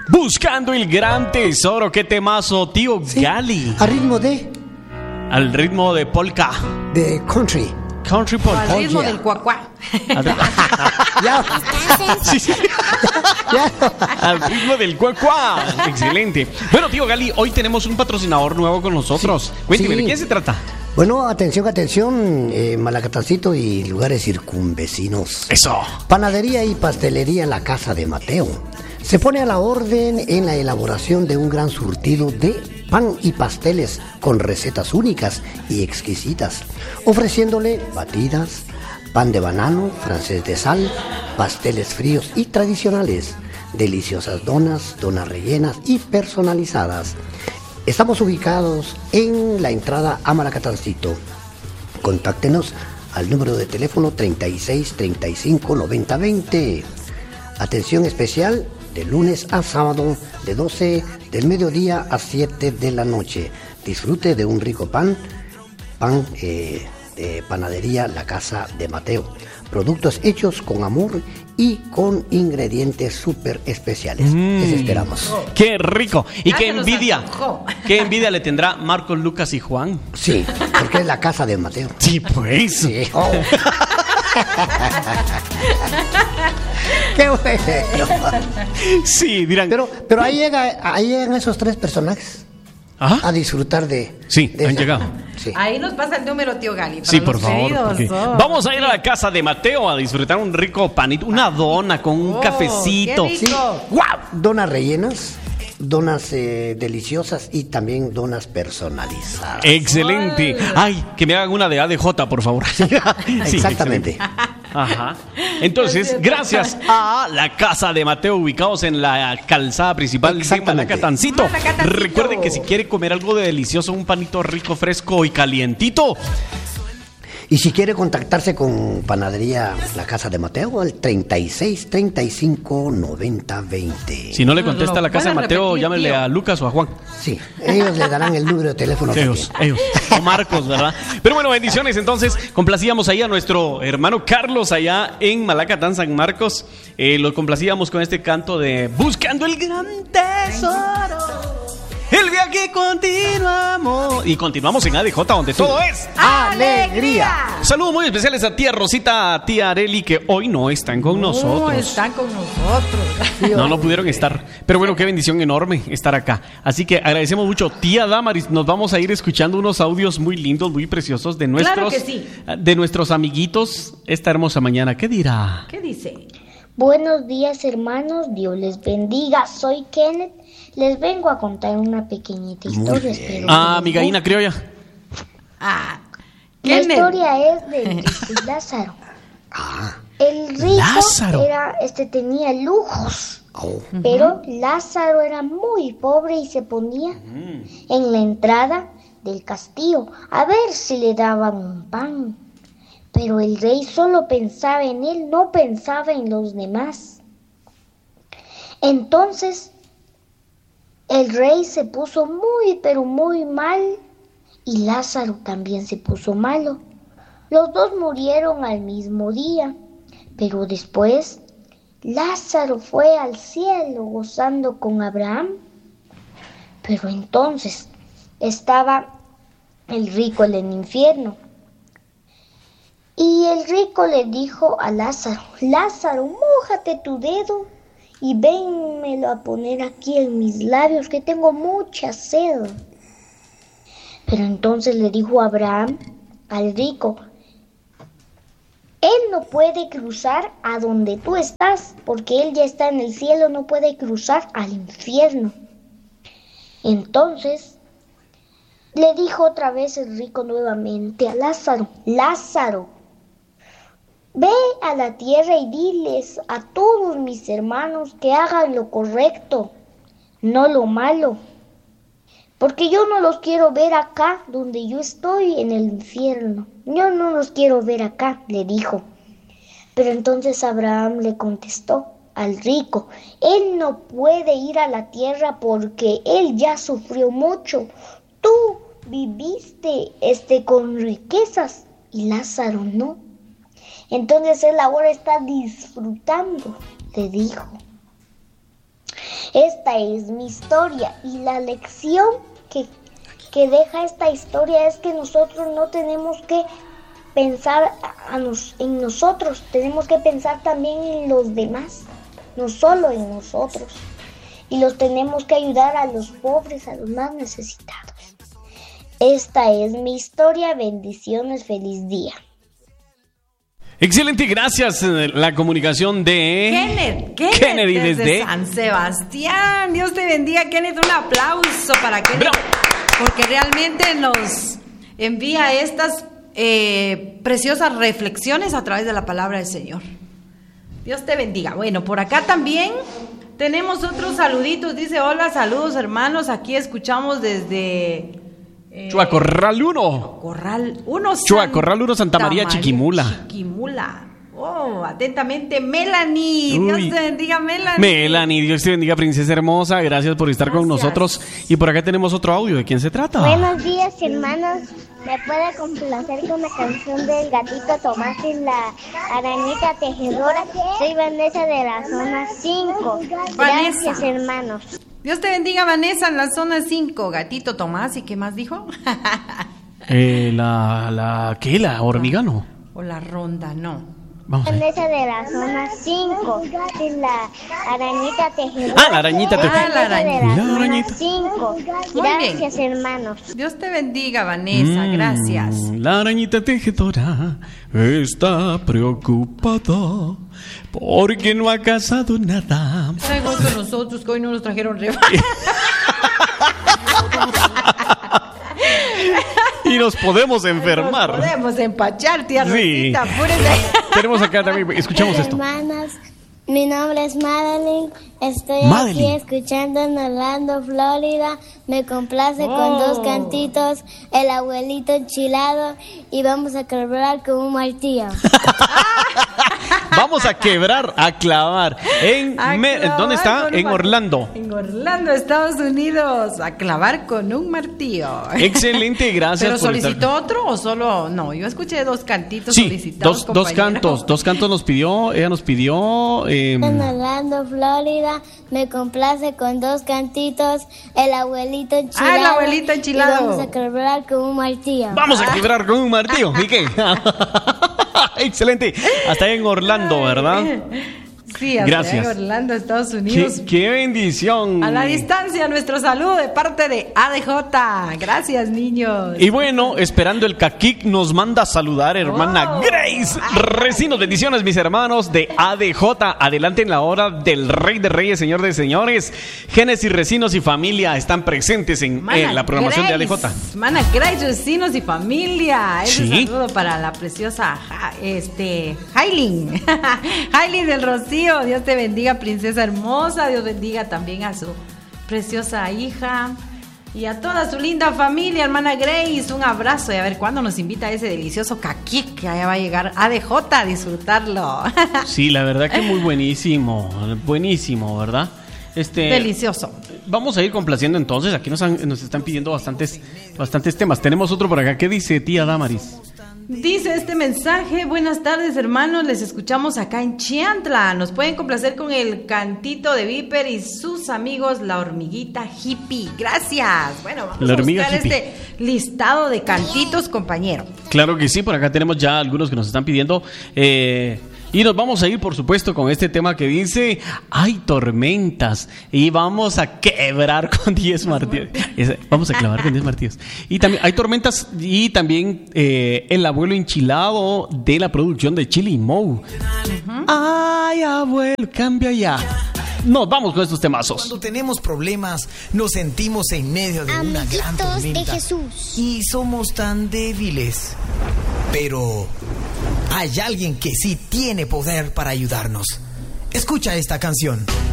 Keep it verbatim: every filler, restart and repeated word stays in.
Buscando el gran tesoro. Qué temazo, tío sí, Gali. Al ritmo de... Al ritmo de polka. De country. Country polka. Al ritmo oh, yeah. del cuacuá. Ya. Sí, sí. Al ritmo del cuacuá. Excelente. Bueno, tío Gali, hoy tenemos un patrocinador nuevo con nosotros. Sí. Cuénteme, sí. ¿De qué se trata? Bueno, atención, atención, eh, Malacatancito y lugares circunvecinos. Eso. Panadería y pastelería La Casa de Mateo. Se pone a la orden en la elaboración de un gran surtido de pan y pasteles con recetas únicas y exquisitas, ofreciéndole batidas, pan de banano, francés de sal, pasteles fríos y tradicionales, deliciosas donas, donas rellenas y personalizadas. Estamos ubicados en la entrada a Malacatancito. Contáctenos al número de teléfono treinta y seis, treinta y cinco, noventa, veinte. Atención especial de lunes a sábado de doce del mediodía a siete de la noche. Disfrute de un rico pan, pan eh, de panadería La Casa de Mateo. Productos hechos con amor y con ingredientes súper especiales. Mm. Les esperamos. ¡Qué rico! Y ya qué envidia. ¡Qué envidia le tendrá Marcos, Lucas y Juan! Sí, porque es La Casa de Mateo. Sí, pues. Sí. Oh. ¡Qué bueno! Sí, dirán. Pero, pero ahí, llega, ahí llegan esos tres personajes. ¿Ah? A disfrutar de... Sí, de han esa. llegado. Sí. Ahí nos pasa el número, tío Gali. Para sí, por favor. Okay. Vamos a ir a la casa de Mateo a disfrutar un rico panito, una dona con un oh, cafecito. Qué rico. Sí. ¡Wow! Donas rellenas, donas eh, deliciosas y también donas personalizadas. Excelente. Ay, que me hagan una de A D J, por favor. Sí, exactamente. Ajá. Entonces, gracias a la casa de Mateo, ubicados en la calzada principal de Malacatancito. Recuerden que si quiere comer algo de delicioso, un panito rico, fresco y calientito. Y si quiere contactarse con Panadería La Casa de Mateo, al treinta y seis, treinta y cinco, noventa, veinte. Si no le contesta a la casa de Mateo, repetir, llámele tío. a Lucas o a Juan. Sí, ellos le darán el número de teléfono. Ellos, ellos. O Marcos, ¿verdad? Pero bueno, bendiciones. Entonces, complacíamos ahí a nuestro hermano Carlos allá en Malacatán, San Marcos. Eh, lo complacíamos con este canto de Buscando el Gran Tesoro. El viaje continuamos. Y continuamos en A D J, donde sí. todo es alegría. Saludos muy especiales a tía Rosita, a tía Areli, que hoy no están con no, nosotros. No están con nosotros. No, no pudieron estar. Pero bueno, qué bendición enorme estar acá. Así que agradecemos mucho. Tía Damaris, nos vamos a ir escuchando unos audios muy lindos, muy preciosos de nuestros, claro que sí. de nuestros amiguitos esta hermosa mañana. ¿Qué dirá? ¿Qué dice? Buenos días, hermanos. Dios les bendiga. Soy Kenneth. Les vengo a contar una pequeñita historia. Espero ah, mi gallina criolla. Ah, la historia es de Rico y Lázaro. Ah, el rico Lázaro. Era, este, tenía lujos, oh. pero Lázaro era muy pobre y se ponía uh-huh. en la entrada del castillo a ver si le daban un pan. Pero el rey solo pensaba en él, no pensaba en los demás. Entonces el rey se puso muy, pero muy mal, y Lázaro también se puso malo. Los dos murieron al mismo día, pero después Lázaro fue al cielo gozando con Abraham. Pero entonces estaba el rico en el infierno. Y el rico le dijo a Lázaro: Lázaro, mójate tu dedo y vénmelo a poner aquí en mis labios, que tengo mucha sed. Pero entonces le dijo Abraham al rico: él no puede cruzar a donde tú estás, porque él ya está en el cielo, no puede cruzar al infierno. Entonces le dijo otra vez el rico nuevamente a Lázaro: Lázaro, ve a la tierra y diles a todos mis hermanos que hagan lo correcto, no lo malo, porque yo no los quiero ver acá donde yo estoy en el infierno. Yo no los quiero ver acá, le dijo. Pero entonces Abraham le contestó al rico: él no puede ir a la tierra porque él ya sufrió mucho. Tú viviste este con riquezas y Lázaro no. Entonces él ahora está disfrutando, le dijo. Esta es mi historia y la lección que, que deja esta historia es que nosotros no tenemos que pensar a nos, en nosotros, tenemos que pensar también en los demás, no solo en nosotros. Y los tenemos que ayudar a los pobres, a los más necesitados. Esta es mi historia, bendiciones, feliz día. Excelente, gracias. La comunicación de Kenneth, Kenneth Kennedy desde, desde San Sebastián. Dios te bendiga, Kenneth. Un aplauso para Kenneth, Bravo. porque realmente nos envía estas eh, preciosas reflexiones a través de la palabra del Señor. Dios te bendiga. Bueno, por acá también tenemos otros saluditos. Dice, hola, saludos hermanos. Aquí escuchamos desde eh, Chuacorral uno. Corral uno. Chuacorral uno, Santa María, Chiquimula. Chiquimula. Oh, atentamente, Melanie. Uy. Dios te bendiga, Melanie. Melanie, Dios te bendiga, princesa hermosa. Gracias por estar con Gracias. nosotros. Y por acá tenemos otro audio. ¿De quién se trata? Buenos días, hermanos. ¿Me puede complacer con la canción del gatito Tomás y la arañita tejedora? Soy Vanessa de la zona cinco. Vanessa. Gracias, hermanos. Dios te bendiga, Vanessa, en la zona cinco. Gatito Tomás, ¿y qué más dijo? Eh, la, la, ¿qué? La hormigano. O la ronda, no. Vamos a ver. Vanessa de la zona cinco. Y la arañita tejedora. Ah, la arañita Soy tejedora. Ah, la Vanessa de arañita. la La zona arañita. cinco. Muy bien. Gracias, hermanos. Dios te bendiga, Vanessa, Mm, gracias. La arañita tejedora está preocupada porque no ha casado nada. Está igual que nosotros, que hoy no nos trajeron reba. Y nos podemos Nos enfermar. podemos empachar, tía Sí. Rosita, apúrese. Tenemos acá también, escuchamos esto. Hermanas, mi nombre es Madeline. Estoy Madeline. aquí escuchando en Orlando, Florida. Me complace con Oh. dos cantitos, El abuelito enchilado y Vamos a quebrar con un martillo. Vamos a quebrar, a clavar. En A me- clavar ¿Dónde está? con un En mar- Orlando. En Orlando, Estados Unidos. A clavar con un martillo. Excelente, gracias. ¿Pero por estar- solicitó otro o solo? No, yo escuché dos cantitos Sí, solicitados. dos, dos compañero. cantos. Dos cantos nos pidió. Ella nos pidió. eh, En Orlando, Florida. Me complace con dos cantitos, El abuelito enchilado. Ah, el abuelito enchilado. Y Vamos a quebrar con un martillo. Vamos a quebrar con un martillo. ¿Y qué? Excelente. Hasta ahí en Orlando, ¿verdad? Sí, hasta Gracias. en Orlando, Estados Unidos. Qué, qué bendición. A la distancia, nuestro saludo de parte de A D J. Gracias, niños. Y bueno, esperando el caquic, nos manda a saludar hermana Oh. Grace Recinos. Bendiciones, mis hermanos de A D J. Adelante en la hora del Rey de Reyes, Señor de Señores. Génesis, Recinos y familia están presentes en, Mana en la programación Grace, de A D J. Mana Grace, vecinos y familia. Ese Sí. saludo para la preciosa Ja- este Hailin. Hailin del Rocío. Dios te bendiga, princesa hermosa. Dios bendiga también a su preciosa hija y a toda su linda familia, hermana Grace. Un abrazo y a ver cuándo nos invita a ese delicioso caquic que allá va a llegar A D J a disfrutarlo. Sí, la verdad que muy buenísimo. Buenísimo, ¿verdad? Este, Delicioso. Vamos a ir complaciendo entonces. Aquí nos, han- nos están pidiendo bastantes, bastantes temas. Tenemos otro por acá. ¿Qué dice tía Damaris? Dice este mensaje: buenas tardes, hermanos, les escuchamos acá en Chiantla. Nos pueden complacer con el cantito de Viper y sus amigos, la hormiguita hippie. Gracias. Bueno, vamos La a hormiga buscar hippie. este listado de cantitos, compañero. Claro que sí, por acá tenemos ya algunos que nos están pidiendo. eh, y nos vamos a ir, por supuesto, con este tema que dice: hay tormentas y vamos a quebrar con diez martillos. Es- Vamos a clavar con diez martillos. Y también hay tormentas y también eh, el abuelo enchilado de la producción de Chili Mo. Ay, abuelo, cambia ya. Nos vamos con estos temazos. Cuando tenemos problemas, nos sentimos en medio de una gran Amiguitos de tormenta. Jesús. Y somos tan débiles. Pero hay alguien que sí tiene poder para ayudarnos. Escucha esta canción.